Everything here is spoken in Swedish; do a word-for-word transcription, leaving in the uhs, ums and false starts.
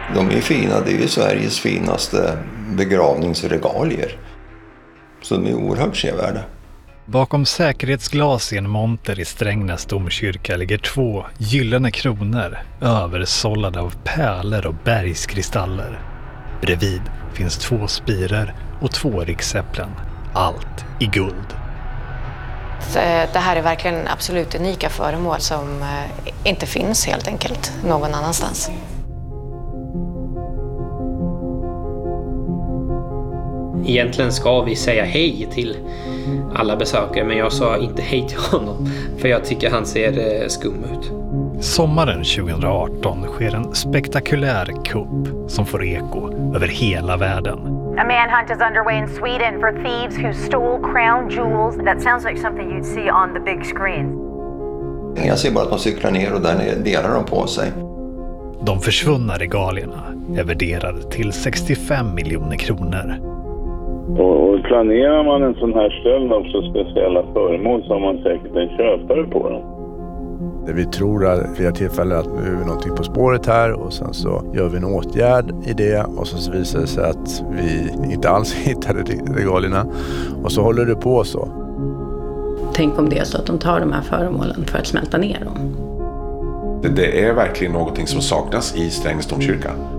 De är fina, det är ju Sveriges finaste begravningsregalier. Så de är oerhört sevärda. Bakom säkerhetsglas i en monter i Strängnäs domkyrka ligger två gyllene kronor översållade av pärlor och bergskristaller. Bredvid finns två spirer och två riksäpplen. Allt i guld. Det här är verkligen absolut unika föremål som inte finns helt enkelt någon annanstans. Egentligen ska vi säga hej till alla besökare, men jag sa inte hej till honom för jag tycker han ser skum ut. Sommaren tjugo arton sker en spektakulär kupp som får eko över hela världen. A manhunt is underway in Sweden for thieves who stole crown jewels. That sounds like something you'd see on the big screen. Jag ser bara att de cyklar ner och där delar de på sig. De försvunna regalierna är värderade till sextiofem miljoner kronor. Och, och planerar man en sån här stöld av så speciella föremål så har man säkert en köpare på dem. Vi tror att flera tillfällen att nu är vi någonting på spåret här och sen så gör vi en åtgärd i det och så visar det sig att vi inte alls hittade regalierna och så håller det på så. Tänk om det är så att de tar de här föremålen för att smälta ner dem. Det, det är verkligen någonting som saknas i Strängnäs domkyrka.